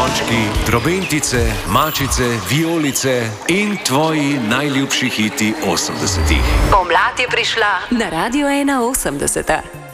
zvončki, trobentice, mačice, vijolice in tvoji najljubši hiti 80-ih. Pomlad je prišla na Radio 81.